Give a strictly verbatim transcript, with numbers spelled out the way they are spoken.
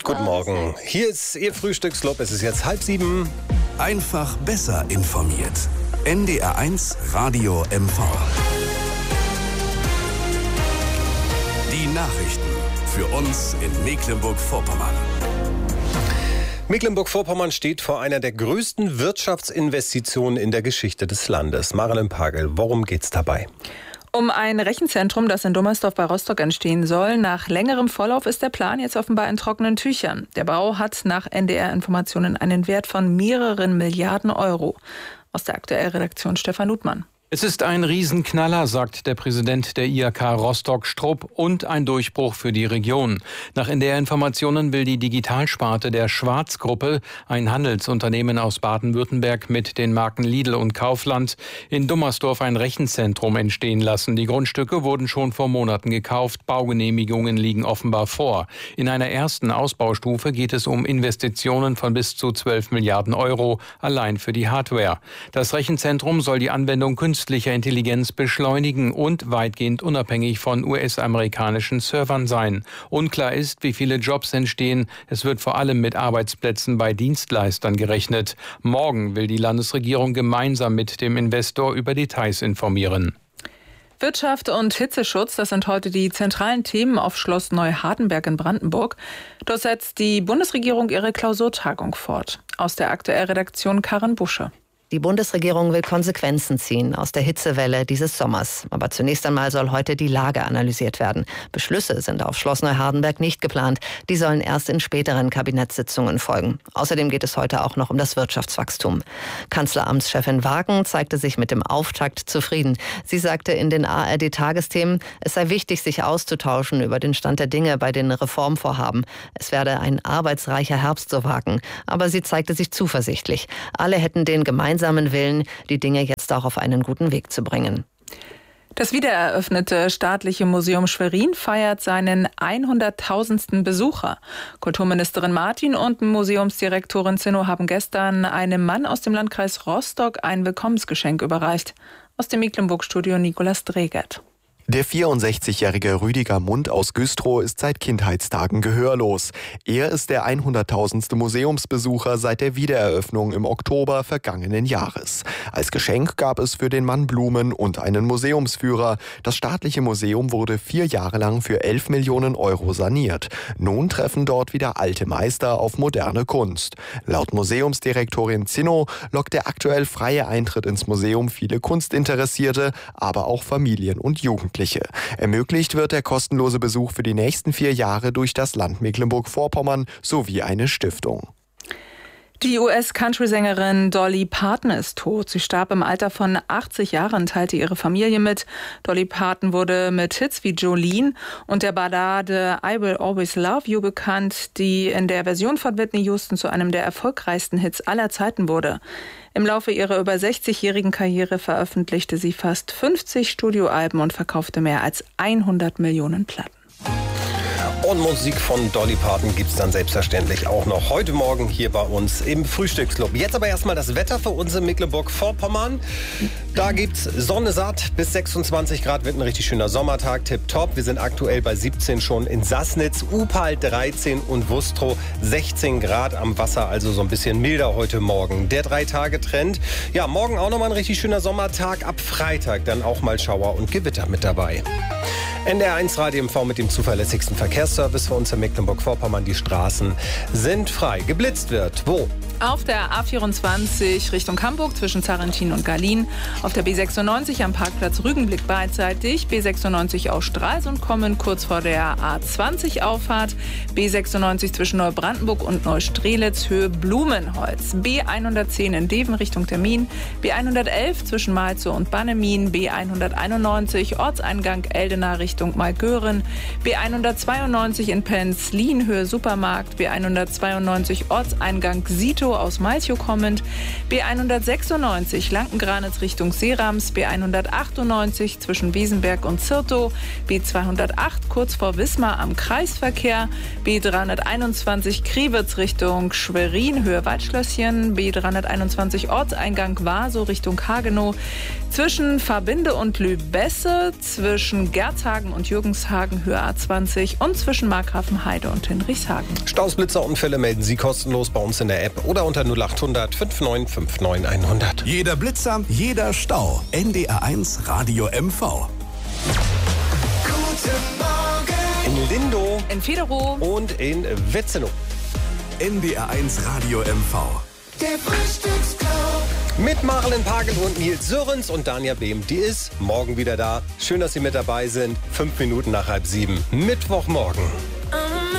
Guten Morgen. Hier ist Ihr Frühstücksclub. Es ist jetzt halb sieben. Einfach besser informiert. N D R eins Radio M V. Die Nachrichten für uns in Mecklenburg-Vorpommern. Mecklenburg-Vorpommern steht vor einer der größten Wirtschaftsinvestitionen in der Geschichte des Landes. Marilyn Pagel, worum geht's dabei? Um ein Rechenzentrum, das in Dummersdorf bei Rostock entstehen soll. Nach längerem Vorlauf ist der Plan jetzt offenbar in trockenen Tüchern. Der Bau hat nach N D R-Informationen einen Wert von mehreren Milliarden Euro. Aus der Aktuellredaktion Stefan Ludmann. Es ist ein Riesenknaller, sagt der Präsident der I H K Rostock Strupp, und ein Durchbruch für die Region. Nach N D R-Informationen will die Digitalsparte der Schwarz-Gruppe, ein Handelsunternehmen aus Baden-Württemberg mit den Marken Lidl und Kaufland, in Dummersdorf ein Rechenzentrum entstehen lassen. Die Grundstücke wurden schon vor Monaten gekauft, Baugenehmigungen liegen offenbar vor. In einer ersten Ausbaustufe geht es um Investitionen von bis zu zwölf Milliarden Euro, allein für die Hardware. Das Rechenzentrum soll die Anwendung künstlicher Intelligenz beschleunigen und weitgehend unabhängig von U S-amerikanischen Servern sein. Unklar ist, wie viele Jobs entstehen. Es wird vor allem mit Arbeitsplätzen bei Dienstleistern gerechnet. Morgen will die Landesregierung gemeinsam mit dem Investor über Details informieren. Wirtschaft und Hitzeschutz, das sind heute die zentralen Themen auf Schloss Neuhardenberg in Brandenburg. Dort setzt die Bundesregierung ihre Klausurtagung fort. Aus der Aktuellredaktion Karin Busche. Die Bundesregierung will Konsequenzen ziehen aus der Hitzewelle dieses Sommers. Aber zunächst einmal soll heute die Lage analysiert werden. Beschlüsse sind auf Schloss Neuhardenberg nicht geplant. Die sollen erst in späteren Kabinettssitzungen folgen. Außerdem geht es heute auch noch um das Wirtschaftswachstum. Kanzleramtschefin Wagen zeigte sich mit dem Auftakt zufrieden. Sie sagte in den A R D-Tagesthemen, es sei wichtig, sich auszutauschen über den Stand der Dinge bei den Reformvorhaben. Es werde ein arbeitsreicher Herbst, so Wagen. Aber sie zeigte sich zuversichtlich. Alle hätten den gemeinsamen Willen, die Dinge jetzt auch auf einen guten Weg zu bringen. Das wiedereröffnete Staatliche Museum Schwerin feiert seinen hunderttausendsten Besucher. Kulturministerin Martin und Museumsdirektorin Zinno haben gestern einem Mann aus dem Landkreis Rostock ein Willkommensgeschenk überreicht. Aus dem Mecklenburg-Studio Nicolas Dregert. Der vierundsechzigjährige Rüdiger Mund aus Güstrow ist seit Kindheitstagen gehörlos. Er ist der hunderttausendste Museumsbesucher seit der Wiedereröffnung im Oktober vergangenen Jahres. Als Geschenk gab es für den Mann Blumen und einen Museumsführer. Das staatliche Museum wurde vier Jahre lang für elf Millionen Euro saniert. Nun treffen dort wieder alte Meister auf moderne Kunst. Laut Museumsdirektorin Zinno lockt der aktuell freie Eintritt ins Museum viele Kunstinteressierte, aber auch Familien und Jugendliche. Ermöglicht wird der kostenlose Besuch für die nächsten vier Jahre durch das Land Mecklenburg-Vorpommern sowie eine Stiftung. Die U S-Country-Sängerin Dolly Parton ist tot. Sie starb im Alter von achtzig Jahren, teilte ihre Familie mit. Dolly Parton wurde mit Hits wie Jolene und der Ballade I Will Always Love You bekannt, die in der Version von Whitney Houston zu einem der erfolgreichsten Hits aller Zeiten wurde. Im Laufe ihrer über sechzigjährigen Karriere veröffentlichte sie fast fünfzig Studioalben und verkaufte mehr als hundert Millionen Platten. Und Musik von Dolly Parton gibt's dann selbstverständlich auch noch heute Morgen hier bei uns im Frühstücksclub. Jetzt aber erstmal das Wetter für uns in Mecklenburg-Vorpommern. Da gibt's Sonne satt, bis sechsundzwanzig Grad wird ein richtig schöner Sommertag, tipptopp. Wir sind aktuell bei siebzehn schon in Sassnitz, Upal dreizehn und Wustrow sechzehn Grad am Wasser, also so ein bisschen milder heute Morgen. Der Drei-Tage-Trend. Ja, morgen auch nochmal ein richtig schöner Sommertag, ab Freitag dann auch mal Schauer und Gewitter mit dabei. N D R eins Radio M V mit dem zuverlässigsten Verkehrsservice für uns in Mecklenburg-Vorpommern. Die Straßen sind frei. Geblitzt wird. Wo? Auf der A vierundzwanzig Richtung Hamburg zwischen Zarentin und Garlin. Auf der B sechsundneunzig am Parkplatz Rügenblick beidseitig. B sechsundneunzig aus Stralsund kommen kurz vor der A zwanzig Auffahrt. B sechsundneunzig zwischen Neubrandenburg und Neustrelitz Höhe Blumenholz. B hundertzehn in Deven Richtung Termin. B hundertelf zwischen Malzow und Bannemin. B hunderteinundneunzig Ortseingang Eldena Richtung Malgören. B hundertzweiundneunzig in Penzlin Höhe Supermarkt. B hundertzweiundneunzig Ortseingang Sito aus Malchow kommend. B hundertsechsundneunzig Lankengranitz Richtung Serams, B hundertachtundneunzig zwischen Wiesenberg und Zirtow, B zweihundertacht kurz vor Wismar am Kreisverkehr, B dreihunderteinundzwanzig Kriwitz Richtung Schwerin, Höhe Waldschlösschen, B dreihunderteinundzwanzig Ortseingang Waso Richtung Hagenow, zwischen Verbinde und Lübesse, zwischen Gerzhagen und Jürgenshagen, Höhe A zwanzig und zwischen Markgrafenheide und Hinrichshagen. Staus, Blitzerunfälle melden Sie kostenlos bei uns in der App oder unter null achthundert fünfundneunzig fünfundneunzig hundert. Jeder Blitzer, jeder Stau. N D R eins Radio M V. In Lindow In Federow und in Wetzenow. N D R eins Radio M V. Der Frühstücksclub. Mit Marlen Pagel und Nils Sörens und Danja Behm. Die ist morgen wieder da. Schön, dass Sie mit dabei sind. Fünf Minuten nach halb sieben. Mittwochmorgen.